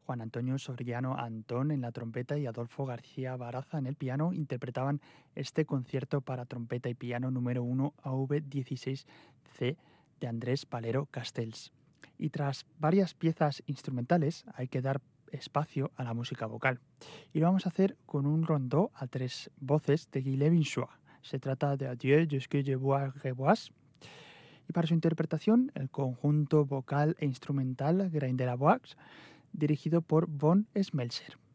Juan Antonio Soriano Antón en la trompeta y Adolfo García Baraza en el piano interpretaban este concierto para trompeta y piano número 1 AV-16C de Andrés Valero Castells. Y tras varias piezas instrumentales hay que dar espacio a la música vocal. Y lo vamos a hacer con un rondó a tres voces de Guy Levinsois. Se trata de Adieu jusque je vous revois. Y para su interpretación, el conjunto vocal e instrumental Grain de la Bois, dirigido por Von Smelser.